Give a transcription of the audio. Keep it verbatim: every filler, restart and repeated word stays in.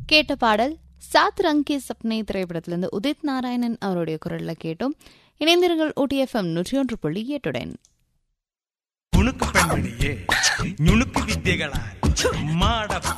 கேட்ட பாடல் சாத் ரங் கே சப்னே திரைப்படத்திலிருந்து உதித் நாராயணன் அவருடைய குரல்ல கேட்டோம். இணைந்திருங்கள் ஊட்டி எஃப்எம் நூற்றி ஒன்று புள்ளி எட்டுடன். நுணுக்கு பெண்மணியே நுணுக்கு வித்தைகளால் மாட